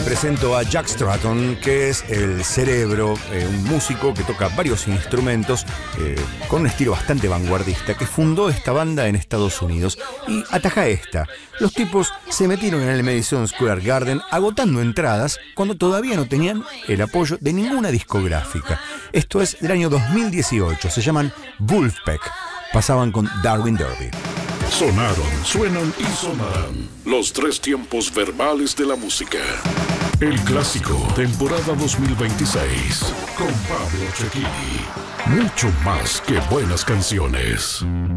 presento a Jack Stratton, que es el cerebro, un músico que toca varios instrumentos con un estilo bastante vanguardista, que fundó esta banda en Estados Unidos. Y ataja esta. Los tipos se metieron en el Madison Square Garden agotando entradas cuando todavía no tenían el apoyo de ninguna discográfica. Esto es del año 2018. Se llaman Wolfpack. Pasaban con Darwin Derby. Sonaron, suenan y sonarán los tres tiempos verbales de la música. El clásico, temporada 2026, con Pablo Cecchini. Mucho más que buenas canciones.